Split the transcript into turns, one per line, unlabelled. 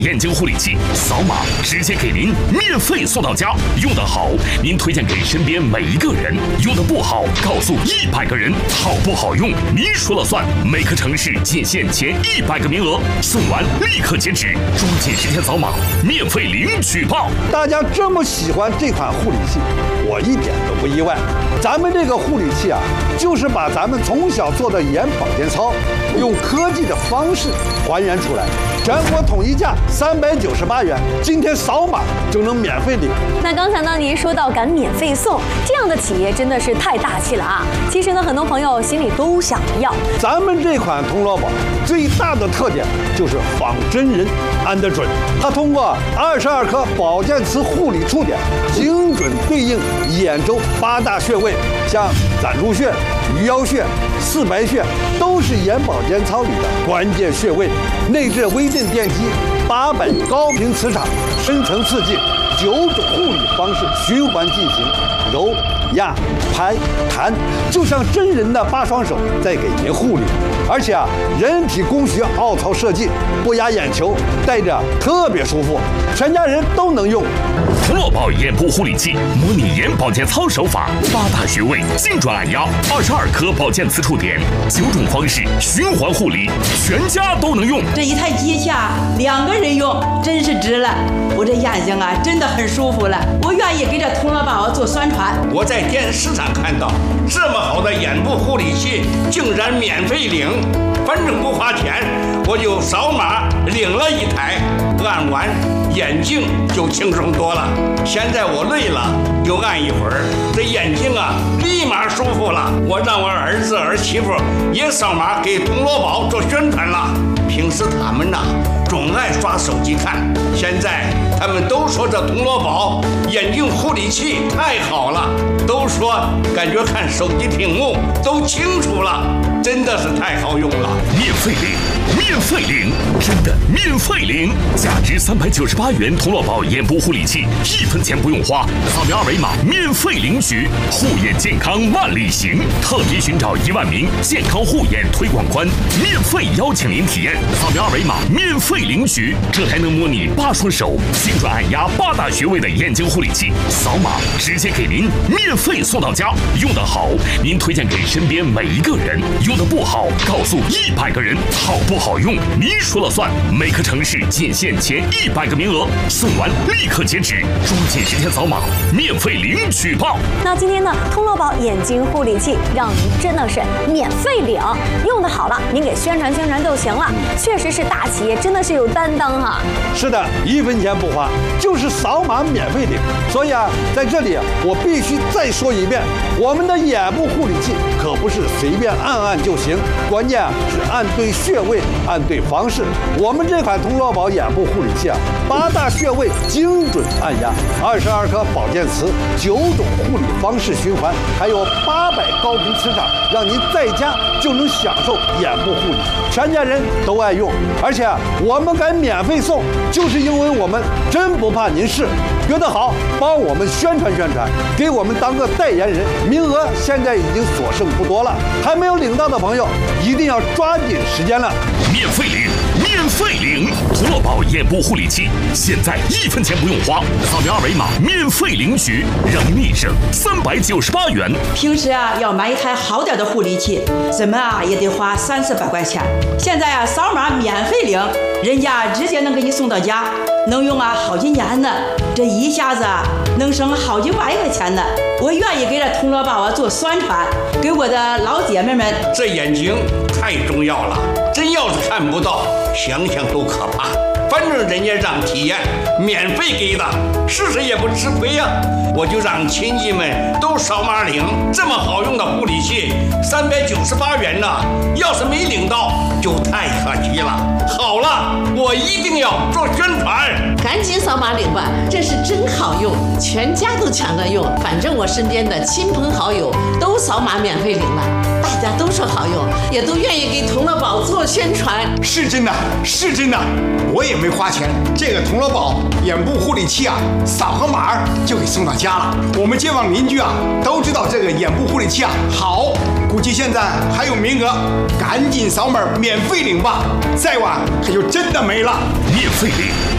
眼睛护理器，扫码直接给您免费送到家。用得好，您推荐给身边每一个人；用得不好，告诉100个人。好不好用，您说了算。每个城市仅限前100个名额，送完立刻截止。抓紧时间扫码，免费领取报。
大家这么喜欢这款护理器，我一点都不意外。咱们这个护理器啊，就是把咱们从小做的眼保健操，用科技的方式还原出来。全国统一价398元，今天扫码就能免费领。
那刚才呢，您说到敢免费送，这样的企业真的是太大气了啊！其实呢，很多朋友心里都想要。
咱们这款铜锣宝最大的特点就是仿真人安得准，它通过22颗保健磁护理触点，精准对应眼周8大穴位，像攒竹穴、鱼腰穴、四白穴，都是眼保健操里的关键穴位。内置微震电机800高频磁场，深层刺激9种护理方式循环进行，揉、压、拍、弹，就像真人的8双手在给您护理。而且啊，人体工学凹槽设计，不压眼球，戴着特别舒服，全家人都能用。
铜锣宝眼部护理器模拟眼保健操手法，8大穴位精准按压，22颗保健磁触点，9种方式循环护理，全家都能用。
这一台机下2个人用，真是值了。我这眼睛啊，真的很舒服了。我愿意给这铜锣宝做宣传。
我在电视上看到这么好的眼部护理器，竟然免费领，反正不花钱，我就扫码领了1台，按完眼睛就轻松多了。现在我累了，就按一会儿，这眼睛啊立马舒服了。我让我儿子儿媳妇也扫码给铜锣宝做宣传了。平时他们呐总爱刷手机看，现在他们都说这铜锣宝眼睛护理器太好了，都说感觉看手机屏幕都清楚了，真的是太好用了。
免费领，免费领，真的免费领！价值398元铜锣宝眼部护理器，1分钱不用花，扫描2维码免费领取。护眼健康万里行，特别寻找1万名健康护眼推广官，免费邀请您体验。扫描2维码免费领取，这台能模拟8双手精准按压8大穴位的眼睛护理器，扫码直接给您免费送到家。用得好，您推荐给身边每一个人；用得不好，告诉100个人。好不好用，您说了算。每个城市仅限前100个名额，送完立刻截止。抓紧时间扫码，免费领取报。
那今天呢，铜锣宝眼睛护理器让您真的是免费领，用得好了，您给宣传宣传就行了。确实是大企业，真的是有担当哈。
是的，1分钱不花，就是扫码免费领。所以啊，在这里我必须再说一遍，我们的眼部护理器可不是随便按按就行，关键是按对穴位，按对方式。我们这款铜锣宝眼部护理器啊，8大穴位精准按压，22颗保健磁，9种护理方式循环，还有800高频磁场，让您在家就能享受眼部护理，全家人都爱用。而且我们敢免费送，就是因为我们真不怕您试，觉得好帮我们宣传宣传，给我们当个代言人。名额现在已经所剩不多了，还没有领到的朋友一定要抓紧时间了。
免费领，免费领！铜锣宝眼部护理器，现在1分钱不用花，扫描2维码免费领取，让您立省398元。
平时啊要买一台好点的护理器，怎么啊也得花300-400块钱。现在啊扫码免费领，人家直接能给你送到家，能用啊好几年呢。这一下子啊能省好几万块钱呢。我愿意给这铜锣宝啊做宣传，给我的老姐妹们。
这眼睛太重要了，真要是看不到，想想都可怕。反正人家让体验，免费给的，试试也不吃亏呀。我就让亲戚们都扫码领，这么好用的护理器，398元呢，要是没领到就太可惜了。好了，我一定要做宣传，
赶紧扫码领吧，这是真好用，全家都抢着用。反正我身边的亲朋好友都扫码免费领了，大家都说好用，也都愿意给铜锣宝做宣传。
是真的，是真的，我也没花钱。这个铜锣宝眼部护理器啊，扫个码就给送到家了。我们街坊邻居啊都知道这个眼部护理器啊好，估计现在还有名额，赶紧扫码免费领吧，再晚可就真的没了。
免费领。